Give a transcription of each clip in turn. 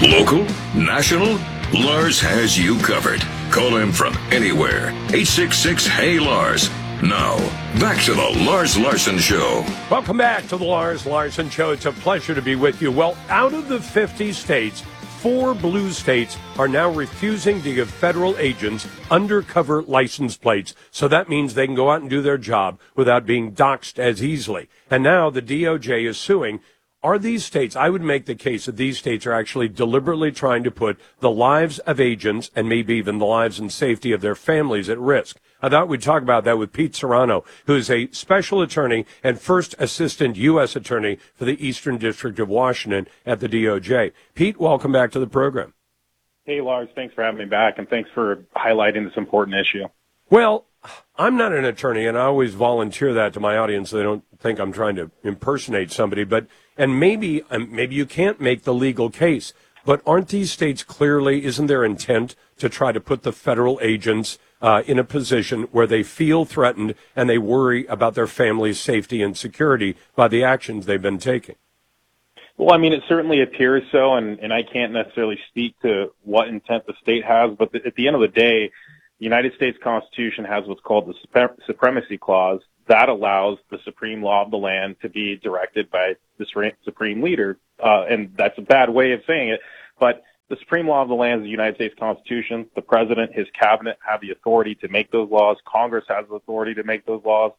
Local, national, Lars has you covered. Call him from anywhere. 866-HEY-LARS. Now, back to the Lars Larson Show. Welcome back to the Lars Larson Show. It's a pleasure to be with you. Well, out of the 50 states, 4 blue states are now refusing to give federal agents undercover license plates. So that means they can go out and do their job without being doxxed as easily. And now the DOJ is suing. Are these states, I would make the case that these states are actually deliberately trying to put the lives of agents and maybe even the lives and safety of their families at risk. I thought we'd talk about that with Pete Serrano, who is a special attorney and first assistant U.S. attorney for the Eastern District of Washington at the DOJ. Pete, welcome back to the program. Hey, Lars, thanks for having me back, and thanks for highlighting this important issue. Well, I'm not an attorney, and I always volunteer that to my audience so they don't think I'm trying to impersonate somebody. And maybe you can't make the legal case, but aren't these states clearly, isn't their intent to try to put the federal agents in a position where they feel threatened and they worry about their family's safety and security by the actions they've been taking? Well, I mean, it certainly appears so, and I can't necessarily speak to what intent the state has, but at the end of the day, the United States Constitution has what's called the Supremacy Clause. That allows the supreme law of the land to be directed by the supreme leader. And that's a bad way of saying it. But the supreme law of the land is the United States Constitution. The president, his cabinet have the authority to make those laws. Congress has the authority to make those laws.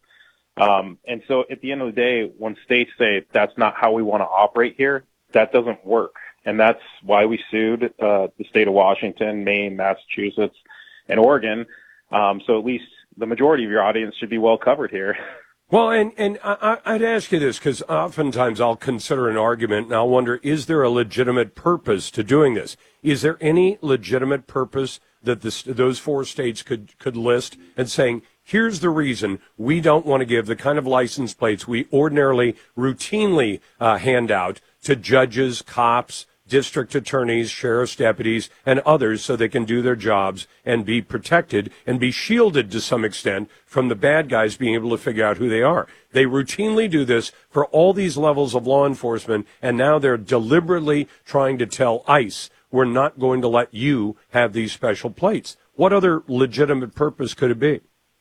And so at the end of the day, when states say that's not how we want to operate here, that doesn't work. And that's why we sued the state of Washington, Maine, Massachusetts, and Oregon. So at least the majority of your audience should be well covered here. Well, and I'd ask you this, because oftentimes I'll consider an argument and I'll wonder, is there a legitimate purpose to doing this? Is there any legitimate purpose that those 4 states could list and saying, here's the reason we don't want to give the kind of license plates we ordinarily routinely hand out to judges, cops, district attorneys, sheriff's deputies, and others so they can do their jobs and be protected and be shielded to some extent from the bad guys being able to figure out who they are. They routinely do this for all these levels of law enforcement, and now they're deliberately trying to tell ICE, we're not going to let you have these special plates. What other legitimate purpose could it be?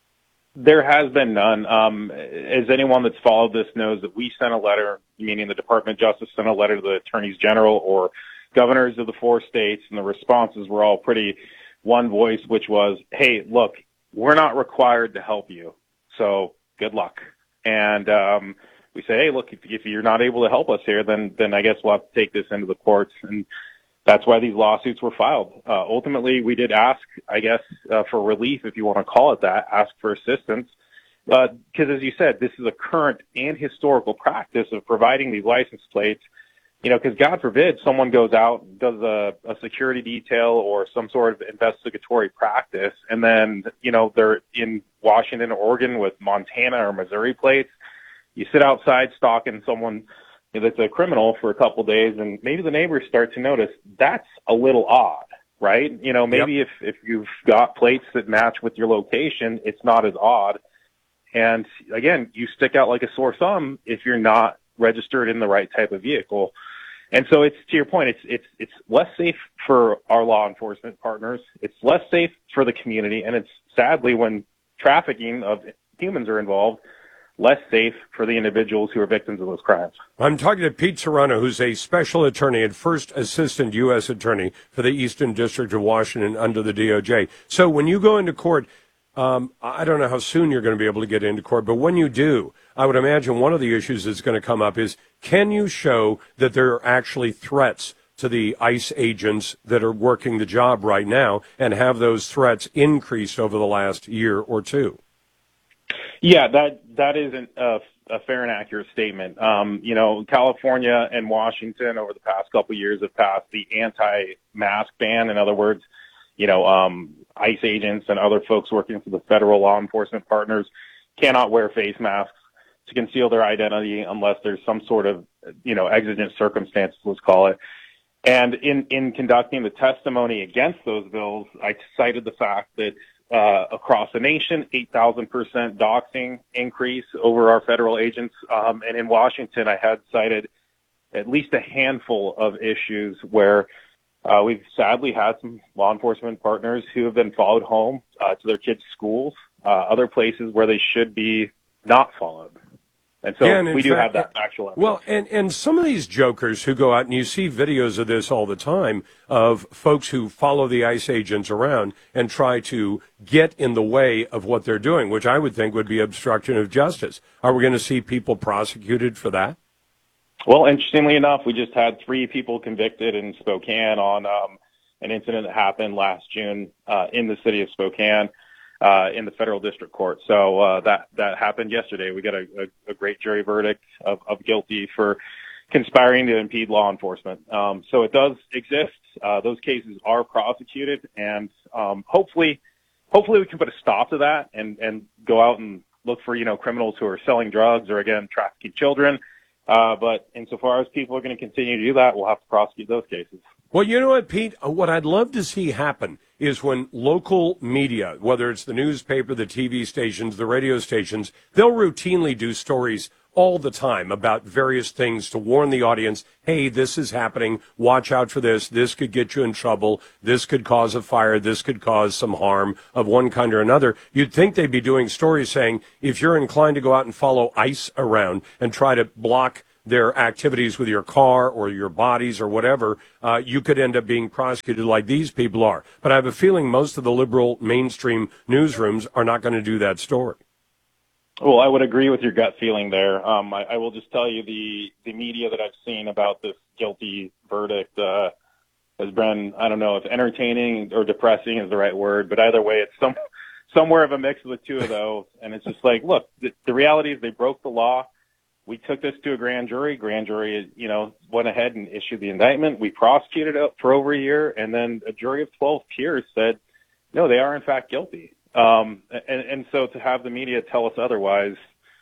There has been none. As anyone that's followed this knows, that we sent a letter, meaning the Department of Justice sent a letter to the attorneys general or governors of the 4 states, and the responses were all pretty one voice, which was, hey, look, we're not required to help you, so good luck. And we say, hey, look, if you're not able to help us here, then I guess we'll have to take this into the courts. And that's why these lawsuits were filed. Ultimately, we did ask, I guess, for relief, if you want to call it that, ask for assistance. Because as you said, this is a current and historical practice of providing these license plates, because God forbid someone goes out, does a security detail or some sort of investigatory practice, and then, they're in Washington or Oregon with Montana or Missouri plates. You sit outside stalking someone that's a criminal for a couple of days, and maybe the neighbors start to notice that's a little odd, right? Maybe Yep. if you've got plates that match with your location, it's not as odd. And again, you stick out like a sore thumb if you're not registered in the right type of vehicle. And so it's, to your point, it's less safe for our law enforcement partners. It's less safe for the community. And it's sadly, when trafficking of humans are involved, less safe for the individuals who are victims of those crimes. I'm talking to Pete Serrano, who's a special attorney and first assistant U.S. attorney for the Eastern District of Washington under the DOJ. So when you go into court, I don't know how soon you're going to be able to get into court, but when you do, I would imagine one of the issues that's going to come up is, can you show that there are actually threats to the ICE agents that are working the job right now, and have those threats increased over the last year or two? Yeah, that is a fair and accurate statement. California and Washington over the past couple of years have passed the anti-mask ban. In other words, ICE agents and other folks working for the federal law enforcement partners cannot wear face masks to conceal their identity unless there's some sort of, exigent circumstances, let's call it. And in conducting the testimony against those bills, I cited the fact that across the nation, 8,000% doxing increase over our federal agents. And in Washington, I had cited at least a handful of issues where We've sadly had some law enforcement partners who have been followed home to their kids' schools, other places where they should be not followed. And so we do have that actual evidence. Well, and some of these jokers who go out, and you see videos of this all the time, of folks who follow the ICE agents around and try to get in the way of what they're doing, which I would think would be obstruction of justice. Are we going to see people prosecuted for that? Well, interestingly enough, we just had 3 people convicted in Spokane on an incident that happened last June in the city of Spokane in the federal district court. So that happened yesterday. We got a great jury verdict of guilty for conspiring to impede law enforcement. So it does exist. Those cases are prosecuted, and hopefully we can put a stop to that and go out and look for criminals who are selling drugs or, again, trafficking children. But insofar as people are going to continue to do that, we'll have to prosecute those cases. Well, you know what, Pete? What I'd love to see happen is when local media, whether it's the newspaper, the TV stations, the radio stations, they'll routinely do stories all the time about various things to warn the audience, hey, this is happening, watch out for this, this could get you in trouble, this could cause a fire, this could cause some harm of one kind or another. You'd think they'd be doing stories saying, if you're inclined to go out and follow ICE around and try to block their activities with your car or your bodies or whatever, you could end up being prosecuted like these people are. But I have a feeling most of the liberal mainstream newsrooms are not going to do that story. Well, I would agree with your gut feeling there. I will just tell you the media that I've seen about this guilty verdict has been, I don't know if entertaining or depressing is the right word, but either way, it's somewhere of a mix of the two of those. And it's just like, look, the reality is they broke the law. We took this to a grand jury. Grand jury, went ahead and issued the indictment. We prosecuted it for over a year, and then a jury of 12 peers said, no, they are in fact guilty. And so to have the media tell us otherwise,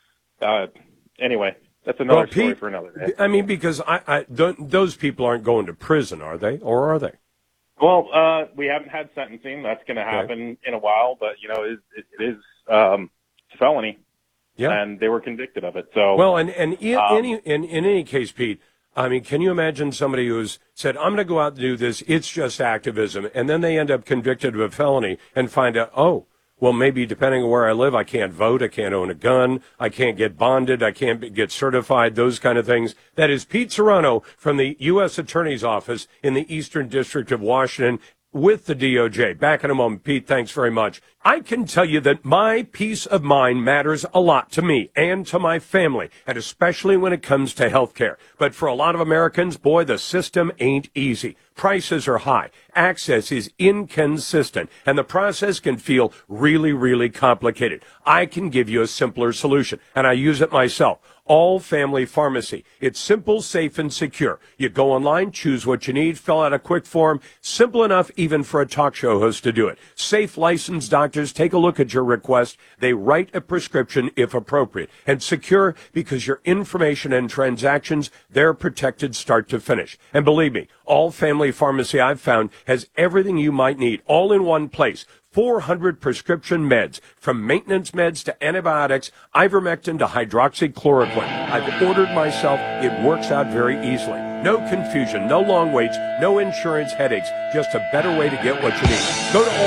anyway, that's another story for another day. I mean, because those people aren't going to prison, are they? Or are they? Well, we haven't had sentencing. That's going to happen in a while, but it is a felony. Yeah. And they were convicted of it. So well, and in any case, Pete, I mean, can you imagine somebody who's said, I'm going to go out and do this, it's just activism, and then they end up convicted of a felony and find out, oh, well, maybe depending on where I live, I can't vote, I can't own a gun, I can't get bonded, I can't get certified, those kind of things. That is Pete Serrano from the U.S. Attorney's Office in the Eastern District of Washington with the DOJ. Back in a moment. Pete, thanks very much. I can tell you that my peace of mind matters a lot to me and to my family, and especially when it comes to health care. But for a lot of Americans, boy, the system ain't easy. Prices are high. Access is inconsistent, and the process can feel really, really complicated. I can give you a simpler solution, and I use it myself. All Family Pharmacy. It's simple, safe, and secure. You go online, choose what you need, fill out a quick form. Simple enough even for a talk show host to do it. Safe, licensed doctors take a look at your request. They write a prescription if appropriate. And secure because your information and transactions, they're protected start to finish. And believe me, All Family Pharmacy I've found has everything you might need all in one place. 400 prescription meds, from maintenance meds to antibiotics, ivermectin to hydroxychloroquine. I've ordered myself. It works out very easily. No confusion, no long waits, no insurance headaches, just a better way to get what you need. Go to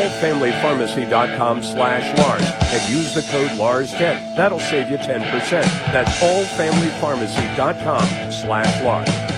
allfamilypharmacy.com/Lars and use the code LARS10. That'll save you 10%. That's allfamilypharmacy.com/Lars.